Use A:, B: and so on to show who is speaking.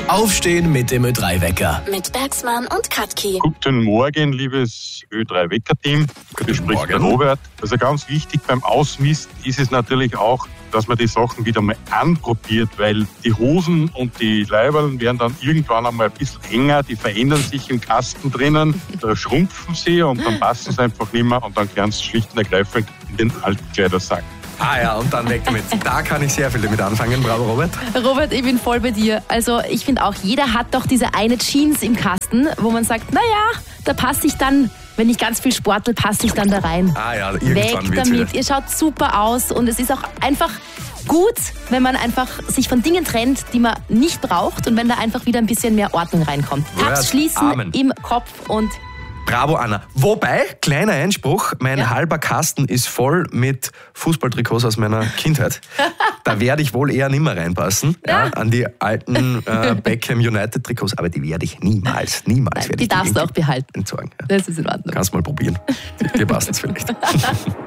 A: Aufstehen mit dem Ö3-Wecker.
B: Mit Bergsmann und Katki.
C: Guten Morgen, liebes Ö3-Wecker-Team. Hier spricht der Robert. Also ganz wichtig beim Ausmisten ist es natürlich auch, dass man die Sachen wieder mal anprobiert, weil die Hosen und die Leiberl werden dann irgendwann einmal ein bisschen enger, die verändern sich im Kasten drinnen, da schrumpfen sie und dann passen sie einfach nicht mehr und dann kehren sie schlicht und ergreifend in den Altkleidersack.
D: Ah ja, und dann weg damit. Da kann ich sehr viel damit anfangen. Bravo, Robert.
E: Robert, ich bin voll bei dir. Also ich finde auch, jeder hat doch diese eine Jeans im Kasten, wo man sagt, naja, da passe ich dann, wenn ich ganz viel sportel, passe ich dann da rein.
D: Ah ja, irgendwann
E: weg
D: wird's
E: damit.
D: wieder.
E: Ihr schaut super aus und es ist auch einfach gut, wenn man einfach sich von Dingen trennt, die man nicht braucht und wenn da einfach wieder ein bisschen mehr Ordnung reinkommt. Tabs schließen
D: Amen.
E: im Kopf und
D: Bravo, Anna. Wobei, kleiner Einspruch, mein halber Kasten ist voll mit Fußballtrikots aus meiner Kindheit. Da werde ich wohl eher nicht mehr reinpassen, an die alten Beckham United Trikots, aber die werde ich niemals
E: die darfst du auch behalten.
D: entsorgen. Ja.
E: Das ist in Ordnung.
D: Kannst mal probieren. Dir passt es vielleicht.